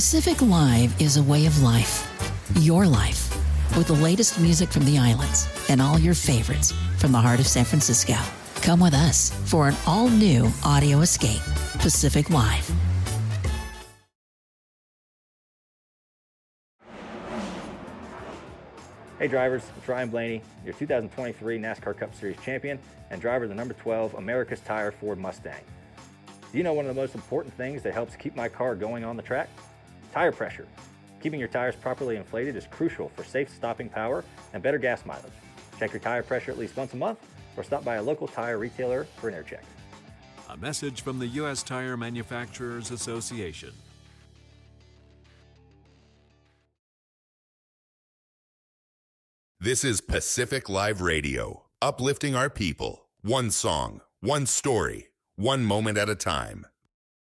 Pacific Live is a way of life. Your life. With the latest music from the islands and all your favorites from the heart of San Francisco. Come with us for an all-new audio escape. Pacific Live. Hey drivers, it's Ryan Blaney, your 2023 NASCAR Cup Series champion and driver of the number 12 America's Tire Ford Mustang. Do you know one of the most important things that helps keep my car going on the track? Tire pressure. Keeping your tires properly inflated is crucial for safe stopping power and better gas mileage. Check your tire pressure at least once a month or stop by a local tire retailer for an air check. A message from the U.S. Tire Manufacturers Association. This is Pacific Live Radio, uplifting our people, one song, one story, one moment at a time.